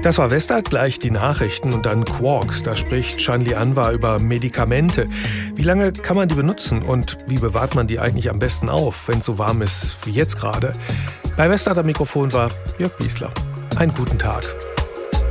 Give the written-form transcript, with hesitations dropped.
Das war Westart, gleich die Nachrichten und dann Quarks. Da spricht Shanli Anwar über Medikamente. Wie lange kann man die benutzen und wie bewahrt man die eigentlich am besten auf, wenn es so warm ist wie jetzt gerade? Bei Westart am Mikrofon war Jörg Biesler. Einen guten Tag.